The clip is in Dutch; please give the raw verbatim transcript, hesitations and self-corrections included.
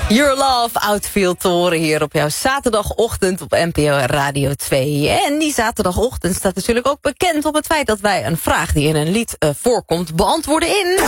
Your Love, Outfield te horen hier op jouw zaterdagochtend op N P O Radio twee. En die zaterdagochtend staat natuurlijk ook bekend op het feit dat wij een vraag die in een lied uh, voorkomt beantwoorden in...